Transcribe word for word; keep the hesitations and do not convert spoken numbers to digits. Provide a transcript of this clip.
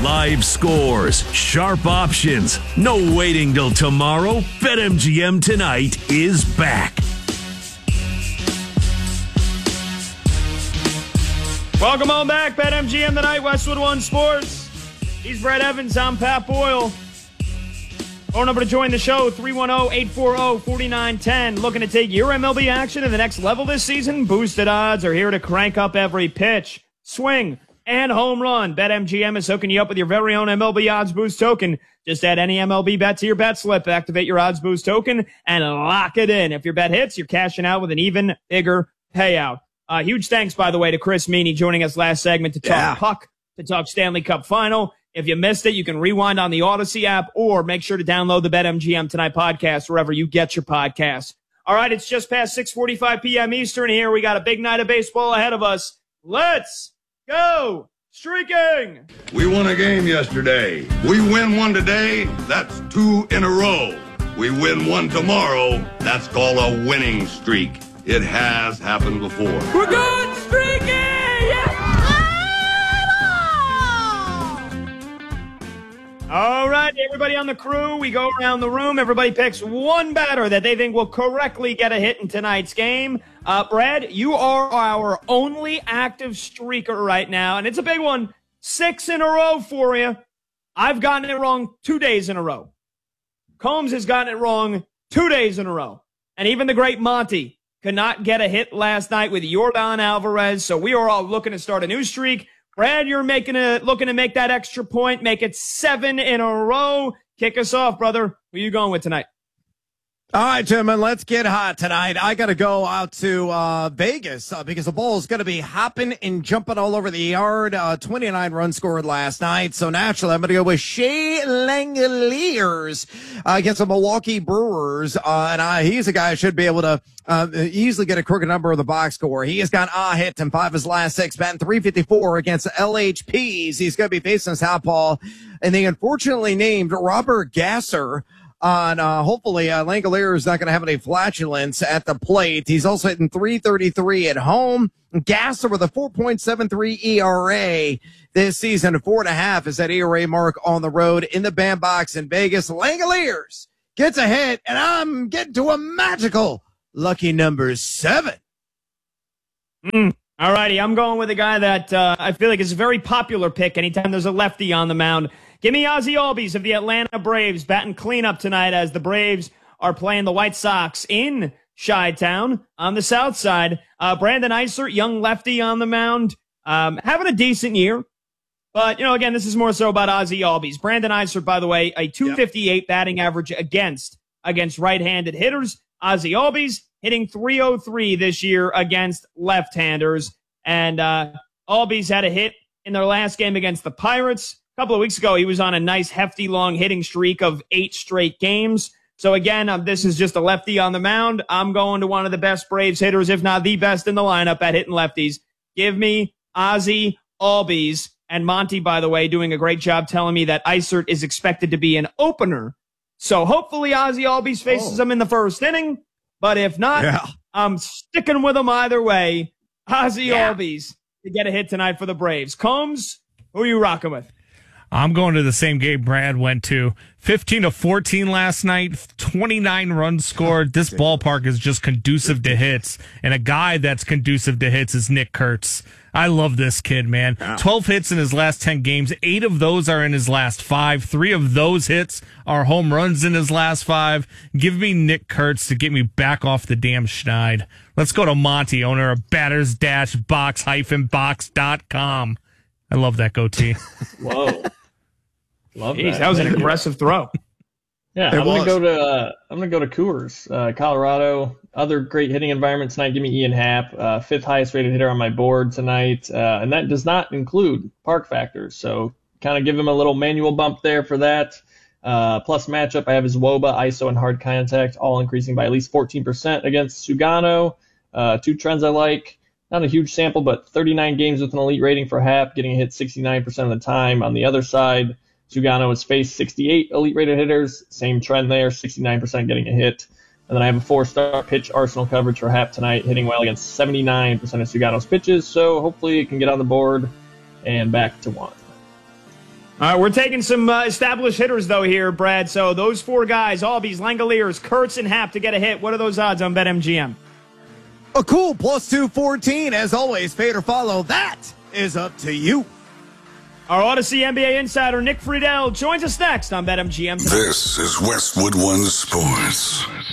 Live scores, sharp options, no waiting till tomorrow. BetMGM Tonight is back. Welcome on back, BetMGM Tonight, Westwood One Sports. He's Brett Evans, I'm Pat Boyle. Phone number to join the show, three one zero, eight four zero, four nine one zero. Looking to take your M L B action to the next level this season? Boosted odds are here to crank up every pitch, swing, and home run. BetMGM is hooking you up with your very own M L B Odds Boost token. Just add any M L B bet to your bet slip, activate your Odds Boost token, and lock it in. If your bet hits, you're cashing out with an even bigger payout. Uh, huge thanks, by the way, to Chris Meany joining us last segment to talk Yeah. puck, to talk Stanley Cup Final. If you missed it, you can rewind on the Odyssey app or make sure to download the BetMGM Tonight podcast wherever you get your podcasts. All right, it's just past six forty-five p.m. Eastern here. We got a big night of baseball ahead of us. Let's go streaking! We won a game yesterday. We win one today, that's two in a row. We win one tomorrow, that's called a winning streak. It has happened before. We're going streaking! Yeah! All right, everybody on the crew, we go around the room. Everybody picks one batter that they think will correctly get a hit in tonight's game. Uh, Brad, you are our only active streaker right now, and it's a big one. Six in a row for you. I've gotten it wrong two days in a row. Combs has gotten it wrong two days in a row. And even the great Monty could not get a hit last night with Yordan Alvarez, so we are all looking to start a new streak. Brad, you're making a, looking to make that extra point, make it seven in a row. Kick us off, brother. Who are you going with tonight? All right, gentlemen, let's get hot tonight. I got to go out to uh, Vegas uh, because the ball is going to be hopping and jumping all over the yard. Uh, twenty-nine runs scored last night. So naturally, I'm going to go with Shea Langeliers uh, against the Milwaukee Brewers. Uh, and uh, he's a guy who should be able to uh, easily get a crooked number of the box score. He has got a hit in five of his last six, batting three fifty-four against L H Ps. He's going to be facing Southpaw. And they unfortunately named Robert Gasser. On uh, hopefully uh, Langeliers is not going to have any flatulence at the plate. He's also hitting three thirty-three at home. Gasser with a four point seven three E R A this season. Four and a half is that E R A mark on the road in the bandbox in Vegas. Langeliers gets a hit, and I'm getting to a magical lucky number seven. Mm. All righty, I'm going with a guy that uh, I feel like is a very popular pick anytime there's a lefty on the mound. Give me Ozzie Albies of the Atlanta Braves batting cleanup tonight as the Braves are playing the White Sox in Chi-Town on the south side. Uh, Brandon Eisert, young lefty on the mound, um, having a decent year. But, you know, again, this is more so about Ozzie Albies. Brandon Eisert, by the way, a two fifty-eight yep. batting average against against right-handed hitters. Ozzie Albies hitting three oh three this year against left-handers. And uh, Albies had a hit in their last game against the Pirates. A couple of weeks ago, he was on a nice, hefty, long hitting streak of eight straight games. So, again, um, this is just a lefty on the mound. I'm going to one of the best Braves hitters, if not the best in the lineup at hitting lefties. Give me Ozzie Albies. And Monty, by the way, doing a great job telling me that Eisert is expected to be an opener. So, hopefully, Ozzie Albies faces oh. him in the first inning. But if not, yeah. I'm sticking with him either way. Ozzie yeah. Albies to get a hit tonight for the Braves. Combs, who are you rocking with? I'm going to the same game Brad went to. fifteen to fourteen last night, twenty-nine runs scored. This ballpark is just conducive to hits, and a guy that's conducive to hits is Nick Kurtz. I love this kid, man. twelve hits in his last ten games. Eight of those are in his last five. Three of those hits are home runs in his last five. Give me Nick Kurtz to get me back off the damn schneid. Let's go to Monty, owner of batters dash box dash box dot com. I love that goatee. Whoa. Love Jeez, that. that was an aggressive throw. Yeah, It I'm gonna was. go to uh, I'm gonna go to Coors, uh, Colorado. Other great hitting environment tonight. Give me Ian Happ, uh, fifth highest rated hitter on my board tonight, uh, and that does not include park factors. So kind of give him a little manual bump there for that. Uh, plus matchup, I have his W O B A, I S O, and hard contact all increasing by at least fourteen percent against Sugano. Uh, two trends I like. Not a huge sample, but thirty-nine games with an elite rating for Happ, getting a hit sixty-nine percent of the time. On the other side, Sugano has faced sixty-eight elite rated hitters. Same trend there, sixty-nine percent getting a hit. And then I have a four-star pitch arsenal coverage for Happ tonight, hitting well against seventy-nine percent of Sugano's pitches. So hopefully it can get on the board and back to one. All right, we're taking some uh, established hitters, though, here, Brad. So those four guys, Albies, Langoliers, Kurtz, and Happ to get a hit. What are those odds on BetMGM? A cool plus two fourteen. As always, fade or follow. That is up to you. Our Odyssey N B A insider, Nick Friedel, joins us next on BetMGM. This is Westwood One Sports.